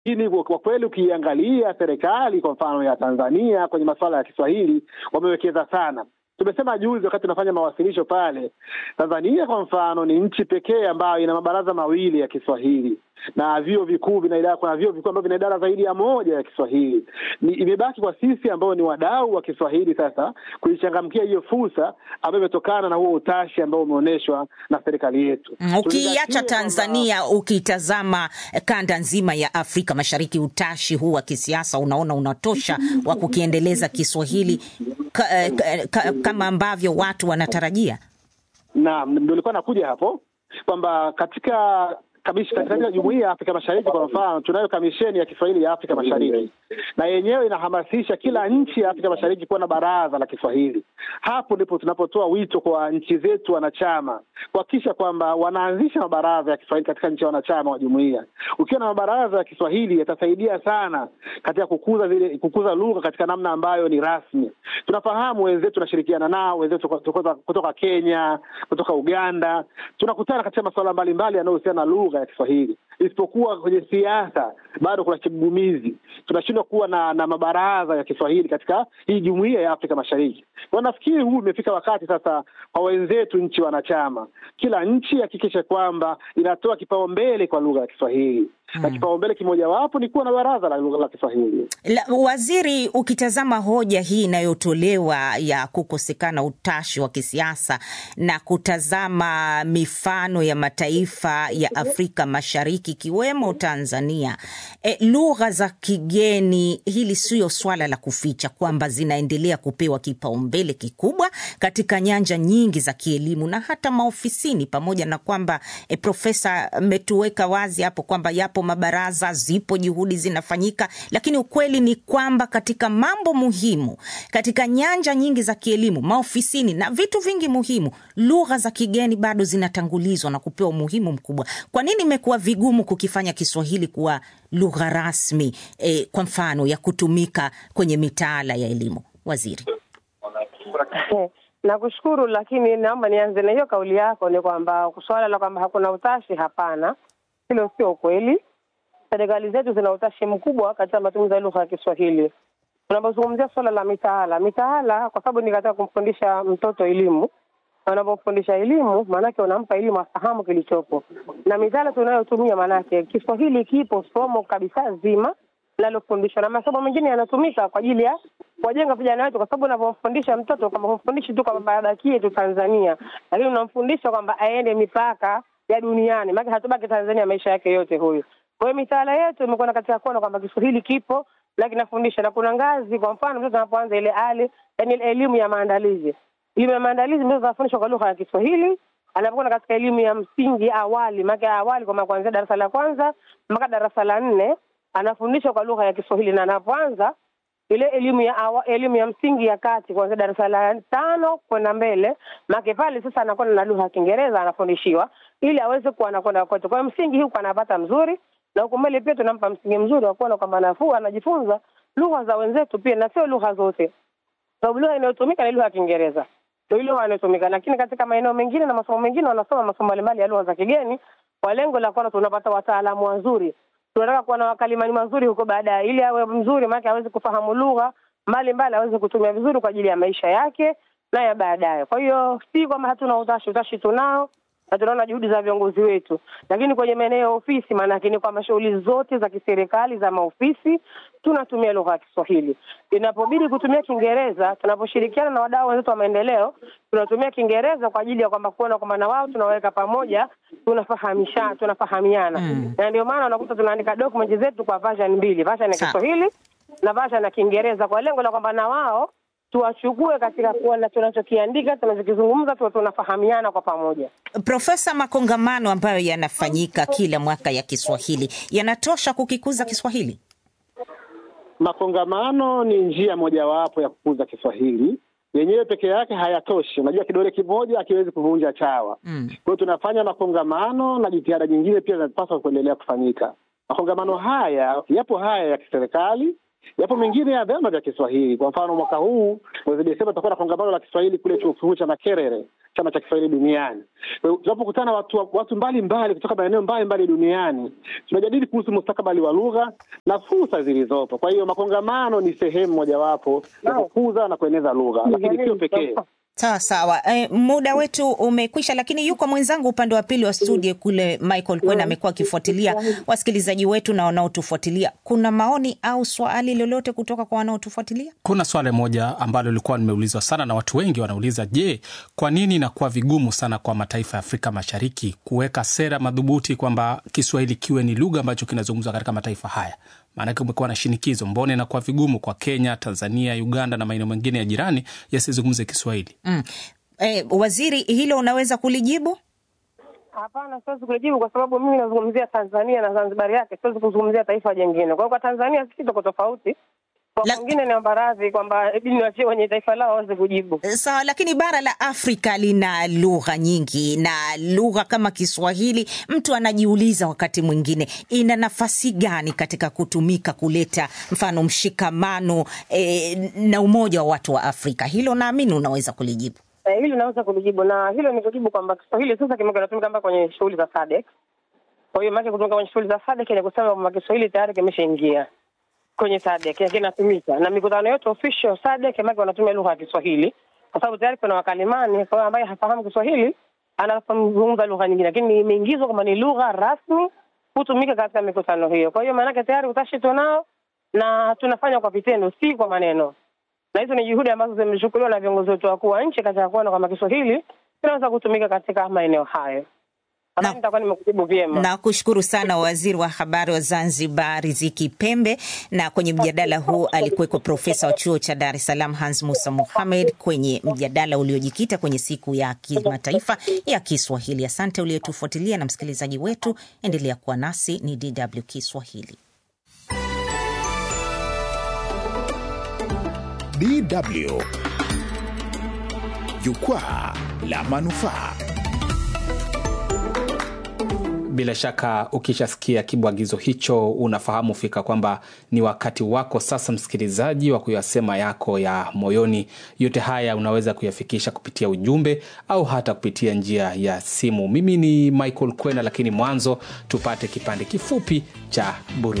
Lakini kwa kweli ukiangalia serikali kwa mfano ya Tanzania kwenye masuala ya Kiswahili wamewekeza sana. Tumesema juzi wakati tunafanya mawasilisho pale, Tanzania kwa mfano ni nchi pekee ambayo ina mabaraza mawili ya Kiswahili na vyuo vikuu vina idara, kuna vyuo vikuu ambavyo vina idara zaidi ya moja ya Kiswahili. Imebaki kwa sisi ambao ni wadau wa Kiswahili sasa kuichangamkia hiyo fursa ambayo imetokana na huo utashi ambao umeonyeshwa na serikali yetu. Ukiacha Tanzania, ukitazama kanda nzima ya Afrika Mashariki, utashi huu wa kisiasa unaona unatosha wa kukiendeleza Kiswahili kama ambavyo watu wanatarajia? Naam, ndio nilikuwa nakuja hapo kwamba katika Jumuiya ya Afrika Mashariki kwa mfano tunayo kamisheni ya Kiswahili ya Afrika Mashariki, na yenyewe inahamasisha kila nchi ya Afrika Mashariki kuwa na baraza la Kiswahili. Hapo ndipo tunapotoa wito kwa nchi zetu wanachama kuhakikisha kwamba wanaanzisha mabaraza ya Kiswahili katika nchi wanachama wa jumuiya. Ukiwa na mabaraza ya Kiswahili yatasaidia sana katika kukuza lugha katika namna ambayo ni rasmi. Tunafahamu wenzetu tunashirikiana nao, wenzetu kutoka Kenya, kutoka Uganda, tunakutana katika masuala mbalimbali yanayohusiana na lugha ya Kiswahili. Isipokuwa kwenye siasa bado kuna kigugumizi. Tunashindwa kuwa na mabaraza ya Kiswahili katika hii jumuiya ya Afrika Mashariki. Kwa nafikiri huu umefika wakati sasa kwa wenzetu nchi wanachama, kila nchi hakikisha kwamba inatoa kipaumbele kwa lugha ya Kiswahili. Na kipaumbele kimojawapo ni kuwa na baraza la lugha la Kiswahili. Waziri, ukitazama hoja hii inayotolewa ya kukosekana utashi wa kisiasa na kutazama mifano ya mataifa ya Afrika Mashariki kiwemo Tanzania, lugha za kigeni, hili sio swala la kuficha kwamba zinaendelea kupewa kipaumbele kikubwa katika nyanja nyingi za kielimu na hata maofisini, pamoja na kwamba Profesa ametuweka wazi hapo kwamba yapo mabaraza, zipo juhudi zinafanyika, lakini ukweli ni kwamba katika mambo muhimu, katika nyanja nyingi za kielimu, maofisini na vitu vingi muhimu, lugha za kigeni bado zinatangulizwa na kupewa umuhimu mkubwa. Kwa nini imekuwa vigumu kukifanya Kiswahili kuwa lugha rasmi, kwa mfano ya kutumika kwenye mitaala ya elimu, Waziri? Nakushukuru, lakini naomba nianze na hiyo kauli yako, ni kwamba swala la kwamba hakuna utashi, hapana. Hilo sio kweli. Serikali zetu zina utashi mkubwa katika matumizi ya lugha ya Kiswahili. Tunapozungumzia swala la mitaala kwa sababu ni katika kumfundisha mtoto elimu. Unapofundisha elimu maana yake unampa elimu afahamu kilichopo. Na mitaala tunayotumia maana yake Kiswahili kipo somo kabisa zima linalofundishwa, na masomo mengine yanatumika kwa ajili ya kujenga vijana wetu, kwa sababu unapomfundisha mtoto kama humfundishi tu kwamba abakie tu Tanzania, lakini unamfundisha kwamba aende mipaka ya duniani, maana hatubaki Tanzania maisha yake yote huyu. Kwa hiyo mitaala yetu imekuwa katika kuona kwamba Kiswahili kipo lakini nafundisha, na kuna ngazi. Kwa mfano mtoto anapoanza ile yani elimu ya maandalizi, elimu ya maandalizi mtoto anafundishwa kwa lugha ya Kiswahili. Anapokuwa katika elimu ya msingi awali, maana awali kwa kuanzia darasa la kwanza mpaka darasa la 4 anafundishwa kwa lugha ya Kiswahili, na anapoanza ile elimu ya msingi ya kati kuanzia darasa la 5 kwenda mbele, maana pale sasa anakuwa na lugha ya Kiingereza anafundishiwa ili aweze kuwa anakwenda kote. Kwa msingi huko anapata mzuri, na huko mbele pia tunampa msingi mzuri wa kuona kwamba nafuu anajifunza lugha za wenzetu pia, na sio lugha zote. Sababu lugha inayotumika ni lugha ya Kiingereza, ndio ile inayotumika, lakini katika maeneo mengine na masomo mengine wanasoma masomo mbalimbali ya lugha za kigeni kwa lengo la kuona tunapata wataalamu wazuri. Tunataka kuwa na wakalimani wazuri huko baadaye, ili awe mzuri maana aweze kufahamu lugha mbalimbali, aweze kutumia vizuri kwa ajili ya maisha yake na ya baadaye. Kwa hiyo si kwamba hatuna utashi tunao, na tunaona juhudi za viongozi wetu, lakini kwenye maeneo ya ofisi maana yake ni kwamba shughuli zote za kiserikali za maofisi tunatumia lugha ya Kiswahili. Inapobidi kutumia Kiingereza, tunaposhirikiana na wadau wetu wa maendeleo, tunatumia Kiingereza kwa ajili ya kwamba kuona kwamba na wao tunaweka pamoja, tunafahamiana. Na ndio maana unakuta tunaandika document zetu kwa version 2, version ya Kiswahili na version ya Kiingereza, kwa lengo la kwamba na wao tuwachukue katika kuona tunachokiandika, tunachokizungumza, tunafahamiana kwa pamoja. Profesa, makongamano ambayo yanafanyika kila mwaka ya Kiswahili yanatosha kukikuza Kiswahili? Makongamano ni njia mojawapo ya kukuza Kiswahili. Yenyewe peke yake hayatoshi. Unajua kidole kimoja hakiwezi kuvunja chawa. Kwa hiyo tunafanya makongamano na jitihada nyingine pia zinapaswa kuendelea kufanyika. Makongamano haya ya kiserikali, yapo mengine ya vyama vya Kiswahili. Kwa mfano mwaka huu mwezi Desemba tutakuwa na kongamano la Kiswahili kule chuo kikuu cha Makerere chama cha Kiswahili duniani. Tunapokutana watu mbalimbali kutoka maeneo mbalimbali duniani, tunajadili kuhusu mustakabali wa lugha na fursa zilizopo. Kwa hiyo makongamano ni sehemu mojawapo ya kukuza na kueneza lugha, lakini sio pekee. Sawa. Muda wetu umekwisha, lakini yuko mwenzangu upande wa pili wa studio kule, Michael Kwena amekuwa akifuatilia wasikilizaji wetu na wanaotufuatilia. Kuna maoni au swali lolote kutoka kwa wanaotufuatilia? Kuna swali moja ambalo lilikuwa nimeulizwa sana na watu wengi wanauliza, je, kwa nini inakuwa vigumu sana kwa mataifa ya Afrika Mashariki kuweka sera madhubuti kwamba Kiswahili kiwe ni lugha ambacho kinazungumzwa katika mataifa haya? Maana kumekuwa na shinikizo, mbona inakuwa vigumu kwa Kenya, Tanzania, Uganda na maeneo mengine ya jirani yasizungumze Kiswahili? Waziri, hilo unaweza kulijibu? Hapana, siwezi kulijibu kwa sababu mimi nazungumzia Tanzania na Zanzibar yake, siwezi kuzungumzia taifa jingine. Kwa hiyo kwa Tanzania sisi tuko tofauti. Kwa wengine naomba radhi kwamba niachie wenye taifa lao waweze kujibu. Sawa, lakini bara la Afrika lina lugha nyingi, na lugha kama Kiswahili mtu anajiuliza wakati mwingine ina nafasi gani katika kutumika kuleta mfano mshikamano na umoja wa watu wa Afrika. Hilo naamini unaweza kulijibu. Hilo naweza kulijibu, na hilo ni kujibu kwamba Kiswahili sasa kimetumika mpaka kwenye shughuli za SADC. Kwa hiyo maana kutumika kwenye shughuli za SADC ni kusema kwamba Kiswahili tayari kimeshaingia kwenye SADC, kinatumika na mikutano yote official SADC maana wanatumia lugha ya Kiswahili, kwa sababu tayari kuna wakalimani kwa ambaye hafahamu Kiswahili anazungumza lugha nyingine, lakini imeingizwa kama ni lugha rasmi kutumika katika mikutano hiyo. Kwa hiyo maana tayari utashi tunao na tunafanya kwa vitendo, si kwa maneno. Na hizo ni juhudi ambazo zimechukuliwa na viongozi wetu wakuu wa nchi katika kuona kama Kiswahili kinaweza kutumika katika maeneo hayo. Na kushukuru sana Waziri wa Habari wa Zanzibar Riziki Pembe, na kwenye mjadala huu alikuweko Profesa wa Chuo cha Dar es Salaam Hans Musa Mohamed kwenye mjadala uliojikita kwenye siku ya kimataifa ya Kiswahili. Asante uliotufuatilia, na msikilizaji wetu endelea kuwa nasi. Ni DW Kiswahili. DW Jukwaa la Manufaa. Bila shaka ukishasikia kibwagizo hicho unafahamu fika kwamba ni wakati wako sasa, msikilizaji, wa kuyasema yako ya moyoni. Yote haya unaweza kuyafikisha kupitia ujumbe au hata kupitia njia ya simu. Mimi ni Michael Kwena, lakini mwanzo tupate kipande kifupi cha burudani.